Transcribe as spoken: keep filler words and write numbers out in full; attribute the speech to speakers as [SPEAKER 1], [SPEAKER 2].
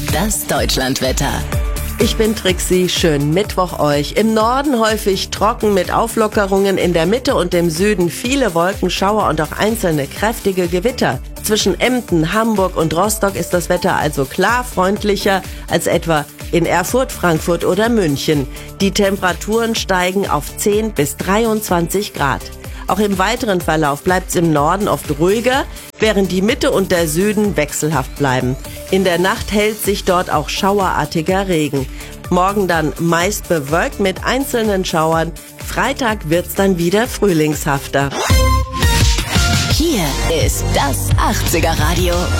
[SPEAKER 1] Das Deutschlandwetter.
[SPEAKER 2] Ich bin Trixie, schönen Mittwoch euch. Im Norden häufig trocken mit Auflockerungen, in der Mitte und im Süden viele Wolkenschauer und auch einzelne kräftige Gewitter. Zwischen Emden, Hamburg und Rostock ist das Wetter also klar freundlicher als etwa in Erfurt, Frankfurt oder München. Die Temperaturen steigen auf zehn bis dreiundzwanzig Grad. Auch im weiteren Verlauf bleibt es im Norden oft ruhiger, während die Mitte und der Süden wechselhaft bleiben. In der Nacht hält sich dort auch schauerartiger Regen. Morgen dann meist bewölkt mit einzelnen Schauern. Freitag wird's dann wieder frühlingshafter.
[SPEAKER 1] Hier ist das achtziger Radio.